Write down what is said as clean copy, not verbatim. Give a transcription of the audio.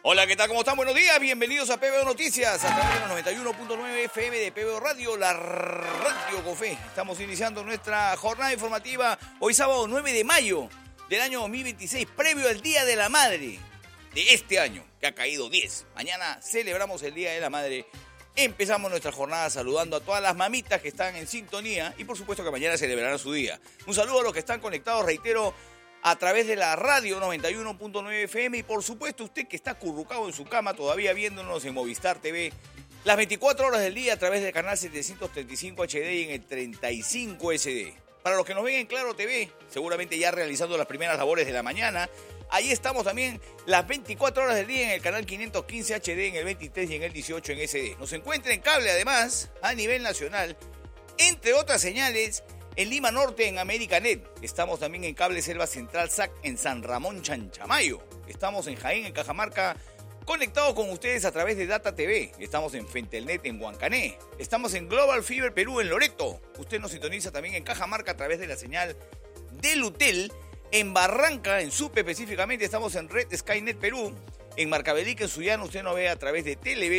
Hola, ¿qué tal? ¿Cómo están? Buenos días, bienvenidos a PBO Noticias, a través de los 91.9 FM de PBO Radio, la radio con fe. Estamos iniciando nuestra jornada informativa hoy sábado 9 de mayo del año 2026, previo al Día de la Madre de este año, que ha caído 10. Mañana celebramos el Día de la Madre. Empezamos nuestra jornada saludando a todas las mamitas que están en sintonía y por supuesto que mañana celebrarán su día. Un saludo a los que están conectados, reitero, a través de la radio 91.9 FM y por supuesto usted que está acurrucado en su cama todavía viéndonos en Movistar TV las 24 horas del día a través del canal 735 HD y en el 35 SD. Para los que nos ven en Claro TV, seguramente ya realizando las primeras labores de la mañana, ahí estamos también las 24 horas del día en el canal 515 HD, en el 23 y en el 18 en SD. Nos encuentra en cable además a nivel nacional, entre otras señales, en Lima Norte, en Americanet. Estamos también en Cable Selva Central SAC en San Ramón Chanchamayo. Estamos en Jaén, en Cajamarca, conectados con ustedes a través de Data TV. Estamos en Fentelnet, en Huancané. Estamos en Global Fiber Perú, en Loreto. Usted nos sintoniza también en Cajamarca a través de la señal de Lutel. En Barranca, en Supe específicamente, estamos en Red Skynet Perú. En Marcabelica, en Suyana, usted nos ve a través de Televen.